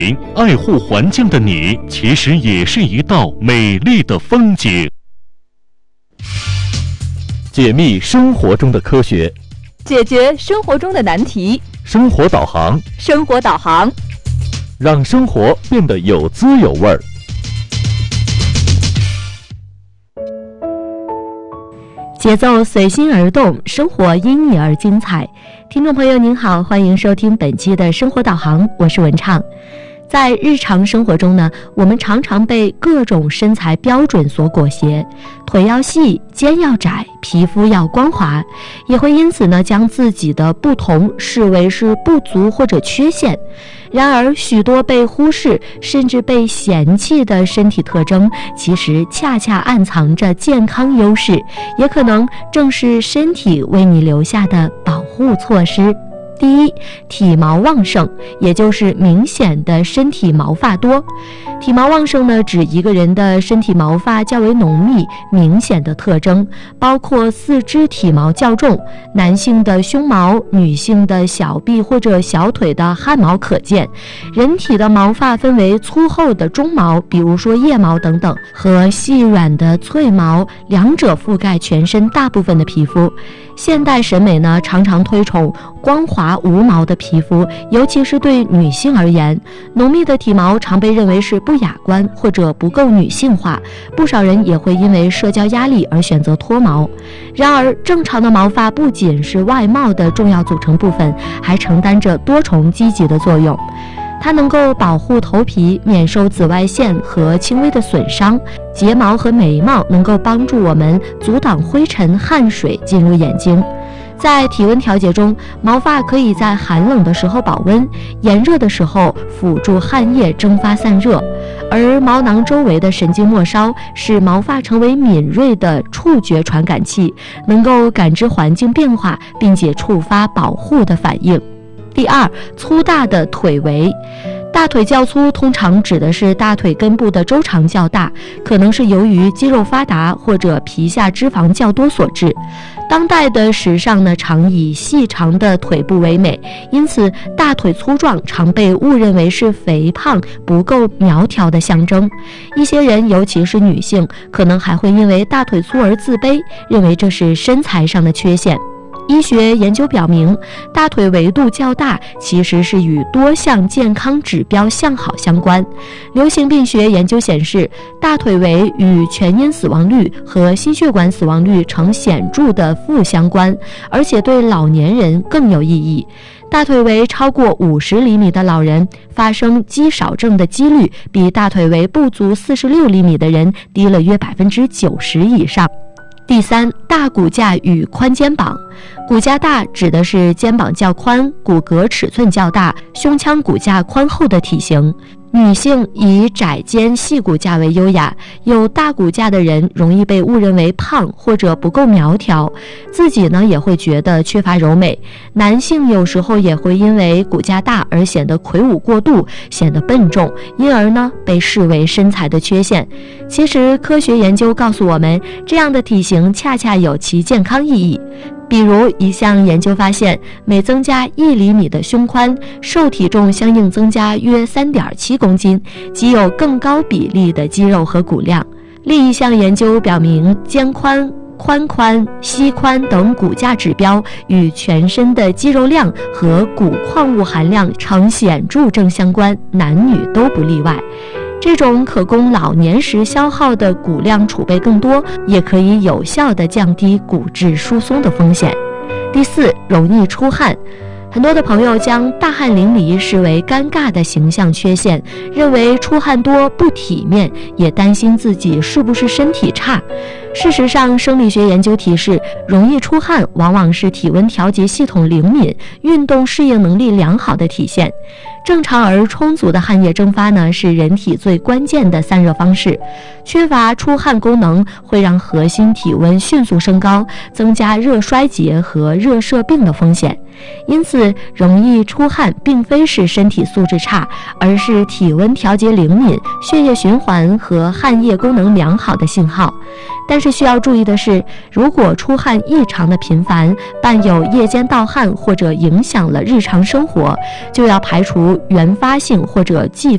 爱护环境的你，其实也是一道美丽的风景。解密生活中的科学， 解决生活中的难题。 生活导航， 生活导航， 让生活变得有滋有味儿。 节奏随心而动，生活因你而精彩。听众朋友您好，欢迎收听本期的生活导航，我是文畅。在日常生活中呢，我们常常被各种身材标准所裹挟，腿要细，肩要窄，皮肤要光滑，也会因此呢将自己的不同视为是不足或者缺陷。然而许多被忽视甚至被嫌弃的身体特征，其实恰恰暗藏着健康优势，也可能正是身体为你留下的保护措施。第一，体毛旺盛，也就是明显的身体毛发多。体毛旺盛呢，指一个人的身体毛发较为浓密、明显的特征，包括四肢体毛较重，男性的胸毛、女性的小臂或者小腿的汗毛可见。人体的毛发分为粗厚的中毛，比如说腋毛等等，和细软的脆毛，两者覆盖全身大部分的皮肤。现代审美呢，常常推崇光滑无毛的皮肤，尤其是对女性而言，浓密的体毛常被认为是不雅观或者不够女性化，不少人也会因为社交压力而选择脱毛。然而，正常的毛发不仅是外貌的重要组成部分，还承担着多重积极的作用。它能够保护头皮免受紫外线和轻微的损伤，睫毛和眉毛能够帮助我们阻挡灰尘、汗水进入眼睛。在体温调节中，毛发可以在寒冷的时候保温，炎热的时候辅助汗液蒸发散热。而毛囊周围的神经末梢使毛发成为敏锐的触觉传感器，能够感知环境变化，并且触发保护的反应。第二，粗大的腿围。大腿较粗通常指的是大腿根部的周长较大，可能是由于肌肉发达或者皮下脂肪较多所致。当代的时尚呢，常以细长的腿部为美，因此大腿粗壮常被误认为是肥胖、不够苗条的象征。一些人，尤其是女性，可能还会因为大腿粗而自卑，认为这是身材上的缺陷。医学研究表明，大腿围度较大其实是与多项健康指标向好相关。流行病学研究显示，大腿围与全因死亡率和心血管死亡率呈显著的负相关，而且对老年人更有意义。大腿围超过50厘米的老人发生肌少症的几率，比大腿围不足46厘米的人低了约90%以上。第三，大骨架与宽肩膀。骨架大指的是肩膀较宽、骨骼尺寸较大、胸腔骨架宽厚的体型。女性以窄肩细骨架为优雅，有大骨架的人容易被误认为胖或者不够苗条，自己呢也会觉得缺乏柔美。男性有时候也会因为骨架大而显得魁梧过度，显得笨重，因而呢被视为身材的缺陷。其实科学研究告诉我们，这样的体型恰恰有其健康意义。比如一项研究发现，每增加1厘米的胸宽，瘦体重相应增加约3.7公斤，即有更高比例的肌肉和骨量。另一项研究表明，肩宽、髋宽、膝宽等骨架指标与全身的肌肉量和骨矿物含量呈显著正相关，男女都不例外。这种可供老年时消耗的骨量储备更多，也可以有效地降低骨质疏松的风险。第四，容易出汗。很多的朋友将大汗淋漓视为尴尬的形象缺陷，认为出汗多不体面，也担心自己是不是身体差。事实上，生理学研究提示，容易出汗往往是体温调节系统灵敏、运动适应能力良好的体现。正常而充足的汗液蒸发呢，是人体最关键的散热方式。缺乏出汗功能会让核心体温迅速升高，增加热衰竭和热射病的风险。因此，容易出汗并非是身体素质差，而是体温调节灵敏、血液循环和汗液功能良好的信号。但是需要注意的是，如果出汗异常的频繁，伴有夜间盗汗或者影响了日常生活，就要排除原发性或者继